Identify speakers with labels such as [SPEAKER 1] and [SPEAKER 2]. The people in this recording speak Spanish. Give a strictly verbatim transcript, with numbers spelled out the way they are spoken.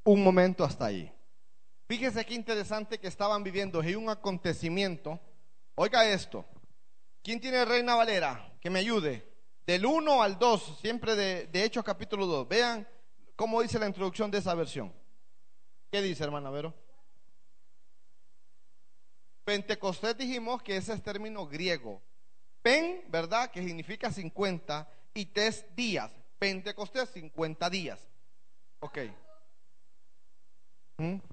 [SPEAKER 1] un momento hasta ahí. Fíjese qué interesante que estaban viviendo y un acontecimiento. Oiga esto. ¿Quién tiene Reina Valera? Que me ayude. Del uno al dos, siempre de, de Hechos capítulo dos. Vean cómo dice la introducción de esa versión. ¿Qué dice, hermana Vero? Pentecostés dijimos que ese es término griego. Pen, ¿verdad? Que significa cincuenta, y tes días. Pentecostés, cincuenta días. Ok. ¿Mm?